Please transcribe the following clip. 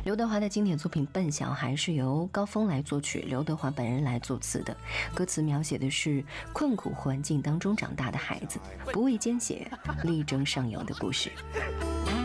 刘德华的经典作品《笨小孩》是由高峰来作曲，刘德华本人来作词的。歌词描写的是困苦环境当中长大的孩子，不畏艰险，力争上游的故事。